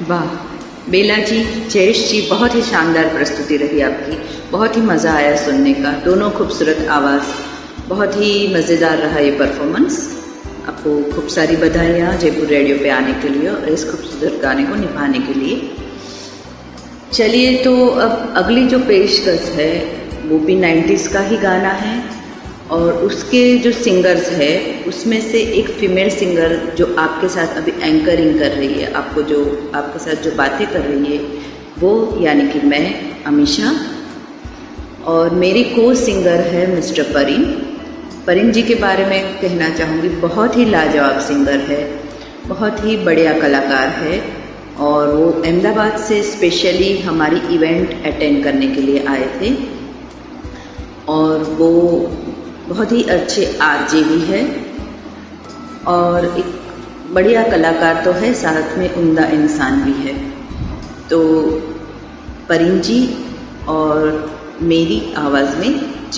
वाह बेला जी, जयेश जी, बहुत ही शानदार प्रस्तुति रही आपकी। बहुत ही मज़ा आया सुनने का, दोनों खूबसूरत आवाज़, बहुत ही मज़ेदार रहा ये परफॉर्मेंस। आपको खूब सारी बधाइयाँ जयपुर रेडियो पे आने के लिए और इस खूबसूरत गाने को निभाने के लिए। चलिए तो अब अगली जो पेशकश है वो भी 90s का ही गाना है और उसके जो सिंगर्स है उसमें से एक फीमेल सिंगर जो आपके साथ अभी एंकरिंग कर रही है, आपके साथ जो बातें कर रही है वो यानी कि मैं अमीशा, और मेरी को सिंगर है मिस्टर परिन जी के बारे में कहना चाहूँगी। बहुत ही लाजवाब सिंगर है, बहुत ही बढ़िया कलाकार है और वो अहमदाबाद से स्पेशली हमारी इवेंट अटेंड करने के लिए आए थे और वो बहुत ही अच्छे आरजे भी है और एक बढ़िया कलाकार तो है, साथ में उम्दा इंसान भी है। तो परिन जी और मेरी आवाज़ में